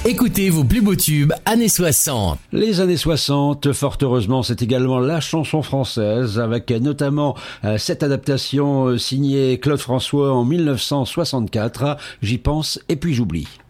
Écoutez vos plus beaux tubes années 60. Les années 60, fort heureusement, c'est également la chanson française, avec notamment cette adaptation signée Claude François en 1964, J'y pense et puis j'oublie.